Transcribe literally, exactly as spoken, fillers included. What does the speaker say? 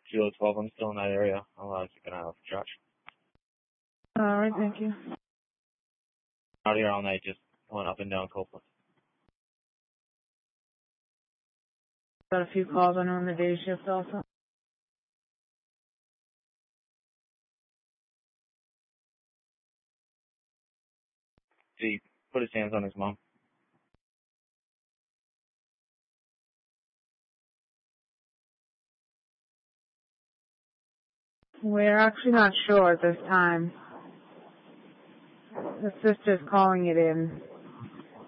Kilo twelve, I'm still in that area. I'll uh, keep an eye out for Josh. Alright, thank you. Out here all night, just going up and down Copeland. Got a few calls on on the day shift also. He put his hands on his mom. We're actually not sure at this time. The sister's calling it in.